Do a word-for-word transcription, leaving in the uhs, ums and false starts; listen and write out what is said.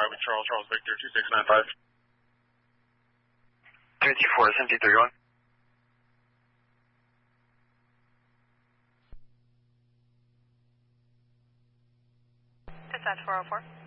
with Charles, Charles Victor, two six nine five. three two four, S M T thirty-one. Dispatch four oh four.